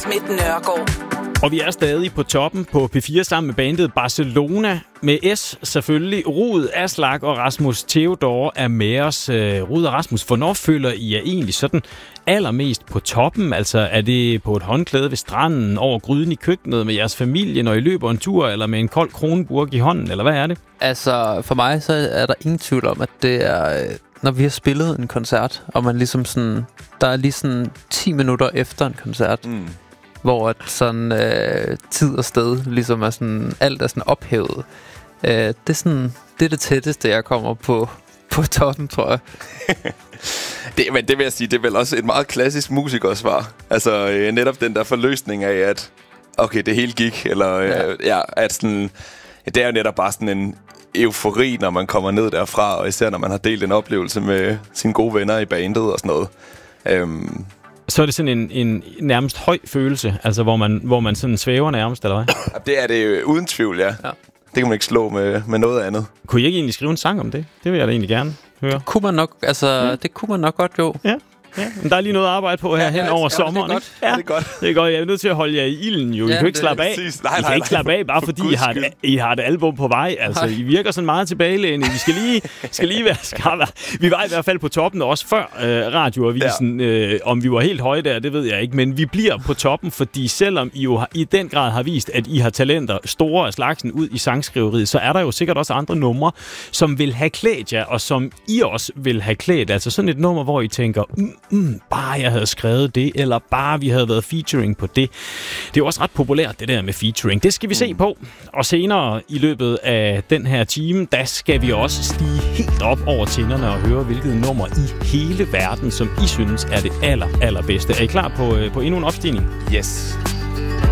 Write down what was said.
Schmidt Nørgaard. Og vi er stadig på toppen på P4 sammen med bandet Barcelona. Med S selvfølgelig. Rud, Aslak og Rasmus Theodore er med os. Rud og Rasmus, hvornår føler I er egentlig sådan allermest på toppen? Altså er det på et håndklæde ved stranden, over gryden i køkkenet med jeres familie, når I løber en tur, eller med en kold kronenburg i hånden, eller hvad er det? Altså for mig så er der ingen tvivl om, at det er... Når vi har spillet en koncert, og man ligesom sådan... Der er lige sådan 10 minutter efter en koncert, hvor at sådan tid og sted ligesom er sådan... Alt er sådan ophævet. Det er sådan... Det er det tætteste, jeg kommer på toppen, tror jeg. Men det vil jeg sige, det er vel også et meget klassisk musikersvar. Altså netop den der forløsning af, at okay, det hele gik. Eller at sådan... Det er jo netop bare sådan en eufori, når man kommer ned derfra, og især når man har delt en oplevelse med sine gode venner i bandet og sådan noget. Så er det sådan en nærmest høj følelse, altså hvor man sådan svæver nærmest, eller hvad? Det er det uden tvivl, ja. Det kan man ikke slå med noget andet. Kunne I ikke egentlig skrive en sang om det? Det vil jeg da egentlig gerne høre. Kunne man nok, altså det kunne man nok godt, jo. Ja. Ja, men der er lige noget at arbejde på her hen over sommeren. Det er godt. Ja, det er godt. Det er godt. Jeg er nødt til at holde jer i ilden, jo. I kan ikke slappe af. I kan ikke slappe af, bare fordi I har et album på vej. Altså, I virker sådan meget tilbagelænet. Vi skal lige være skarpe. Vi var i hvert fald på toppen også før radioavisen. Om vi var helt høje der, det ved jeg ikke. Men vi bliver på toppen, fordi selvom I jo i den grad har vist, at I har talenter store af slagsen ud i sangskriveriet, så er der jo sikkert også andre numre, som vil have klædt jer, og som I også vil have klædt. Altså sådan et nummer, hvor I tænker... bare jeg havde skrevet det, eller bare vi havde været featuring på det. Det er jo også ret populært, det der med featuring. Det skal vi se på. Og senere i løbet af den her time, der skal vi også stige helt op over tænderne og høre, hvilket nummer i hele verden, som I synes er det allerbedste. Er I klar på endnu en opstigning? Yes.